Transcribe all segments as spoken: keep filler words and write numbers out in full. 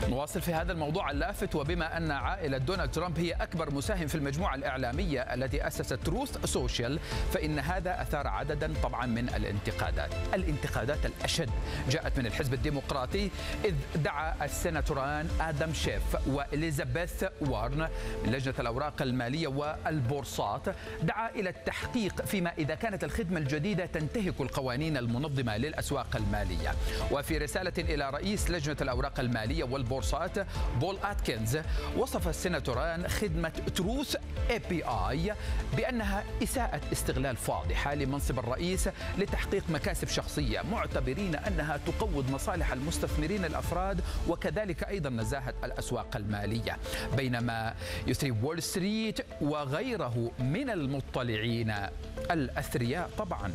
نواصل في هذا الموضوع اللافت، وبما أن عائلة دونالد ترامب هي أكبر مساهم في المجموعة الإعلامية التي أسست تروث سوشيال، فإن هذا أثار عددا طبعا من الانتقادات. الانتقادات الأشد جاءت من الحزب الديمقراطي، إذ دعا السيناتوران آدم شيف وإليزابيث وارن من لجنة الأوراق المالية والبورصات دعا إلى التحقيق فيما إذا كانت الخدمة الجديدة تنتهك القوانين المنظمة للأسواق المالية. وفي رسالة إلى رئيس لجنة الأوراق المالية والبورصات بول أتكنز، وصف السيناتوران خدمة تروث اي بي اي بأنها إساءة استغلال فاضحة لمنصب الرئيس لتحقيق مكاسب شخصية، معتبرين أنها تقوض مصالح المستثمرين الأفراد وكذلك أيضا نزاهة الأسواق المالية. بينما يثري وول ستريت وغيره من المطلعين الأثرياء طبعا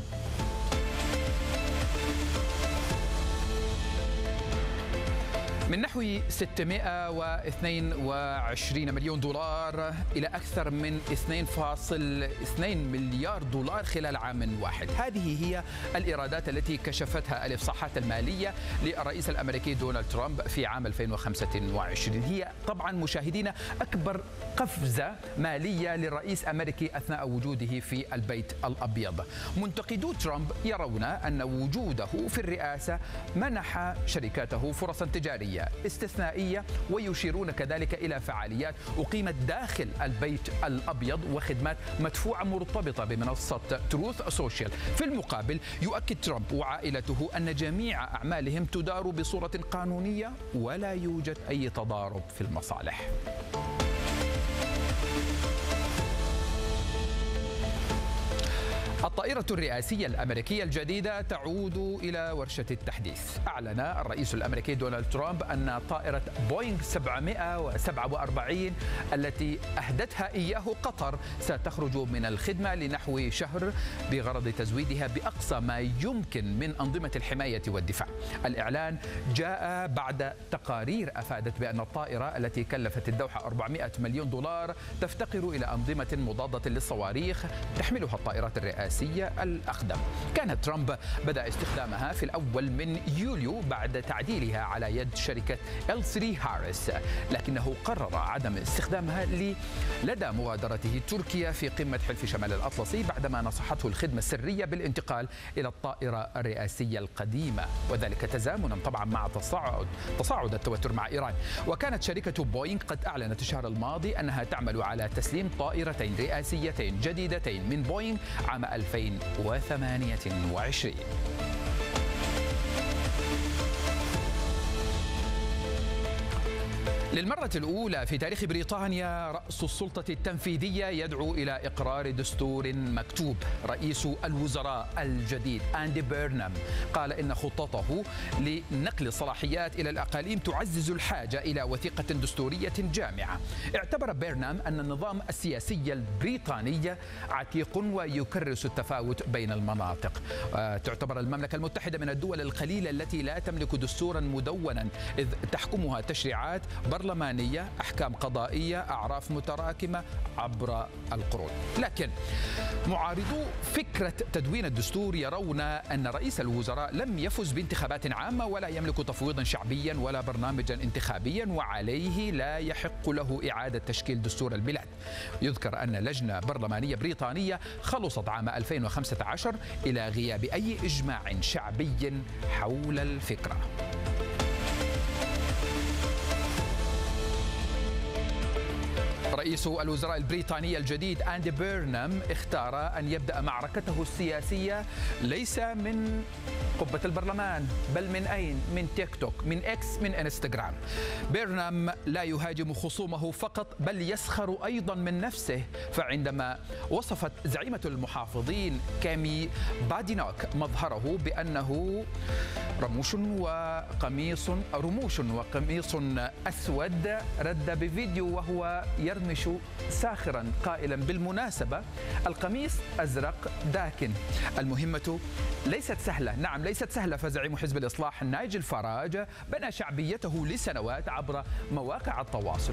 من نحو ستمائة واثنين وعشرين مليون دولار إلى أكثر من اثنين فاصل اثنين مليار دولار خلال عام واحد. هذه هي الإيرادات التي كشفتها الإفصاحات المالية للرئيس الأمريكي دونالد ترامب في عام ألفين وخمسة وعشرين. هي طبعا مشاهدينا أكبر قفزة مالية للرئيس الأمريكي أثناء وجوده في البيت الأبيض. منتقدو ترامب يرون أن وجوده في الرئاسة منح شركاته فرصا تجارية استثنائية، ويشيرون كذلك إلى فعاليات أقيمت داخل البيت الأبيض وخدمات مدفوعة مرتبطة بمنصة تروث سوشيال. في المقابل يؤكد ترامب وعائلته أن جميع أعمالهم تدار بصورة قانونية ولا يوجد أي تضارب في المصالح. الطائرة الرئاسية الأمريكية الجديدة تعود إلى ورشة التحديث. أعلن الرئيس الأمريكي دونالد ترامب أن طائرة بوينغ سبعمائة وسبعة وأربعين التي أهدتها إياه قطر ستخرج من الخدمة لنحو شهر بغرض تزويدها بأقصى ما يمكن من أنظمة الحماية والدفاع. الإعلان جاء بعد تقارير أفادت بأن الطائرة التي كلفت الدوحة أربعمائة مليون دولار تفتقر إلى أنظمة مضادة للصواريخ تحملها الطائرات الرئاسية الأقدم. كان ترامب بدأ استخدامها في الأول من يوليو بعد تعديلها على يد شركة إل ثري هاريس، لكنه قرر عدم استخدامها لدى مغادرته تركيا في قمة حلف شمال الأطلسي بعدما نصحته الخدمة السرية بالانتقال إلى الطائرة الرئاسية القديمة، وذلك تزامنا طبعا مع تصاعد تصاعد التوتر مع إيران. وكانت شركة بوينغ قد أعلنت الشهر الماضي أنها تعمل على تسليم طائرتين رئاسيتين جديدتين من بوينغ عام ألفين وثمانية وعشرين. للمرة الأولى في تاريخ بريطانيا رأس السلطة التنفيذية يدعو إلى إقرار دستور مكتوب. رئيس الوزراء الجديد أندي بيرنام قال إن خطته لنقل الصلاحيات إلى الأقاليم تعزز الحاجة إلى وثيقة دستورية جامعة. اعتبر بيرنام أن النظام السياسي البريطاني عتيق ويكرس التفاوت بين المناطق. تعتبر المملكة المتحدة من الدول القليلة التي لا تملك دستورا مدونا، إذ تحكمها تشريعات برلمانية، أحكام قضائية، أعراف متراكمة عبر القرون. لكن معارضو فكرة تدوين الدستور يرون أن رئيس الوزراء لم يفز بانتخابات عامة ولا يملك تفويضا شعبيا ولا برنامجا انتخابيا، وعليه لا يحق له إعادة تشكيل دستور البلاد. يذكر أن لجنة برلمانية بريطانية خلصت عام ألفين وخمسة عشر إلى غياب أي إجماع شعبي حول الفكرة. رئيس الوزراء البريطاني الجديد أندي بيرنام اختار أن يبدأ معركته السياسية ليس من قبة البرلمان، بل من أين؟ من تيك توك، من إكس، من إنستغرام. بيرنام لا يهاجم خصومه فقط بل يسخر أيضا من نفسه، فعندما وصفت زعيمة المحافظين كامي بادينوك مظهره بأنه رموش وقميص رموش وقميص أسود، رد بفيديو وهو يرمش ساخرا قائلا: بالمناسبة القميص أزرق داكن. المهمة ليست سهلة، نعم ليست سهلة، فزعيم حزب الإصلاح نايجل فاراج بنى شعبيته لسنوات عبر مواقع التواصل